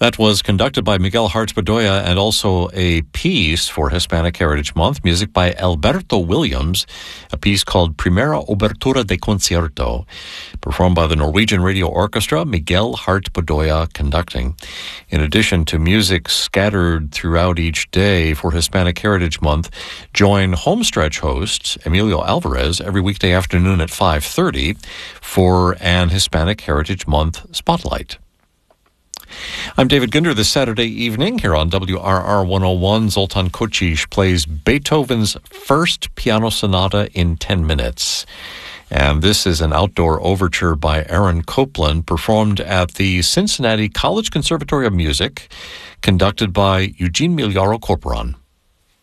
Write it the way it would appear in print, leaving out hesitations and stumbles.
That was conducted by Miguel Hartz-Bedoya and also a piece for Hispanic Heritage Month, music by Alberto Williams, a piece called Primera Obertura de Concierto, performed by the Norwegian Radio Orchestra, Miguel Hartz-Bedoya conducting. In addition to music scattered throughout each day for Hispanic Heritage Month, join Homestretch host Emilio Alvarez every weekday afternoon at 5:30 for an Hispanic Heritage Month Spotlight. I'm David Ginder. This Saturday evening here on WRR 101, Zoltan Kocic plays Beethoven's first piano sonata in 10 minutes. And this is an outdoor overture by Aaron Copland, performed at the Cincinnati College Conservatory of Music, conducted by Eugene Miliaro Corporon.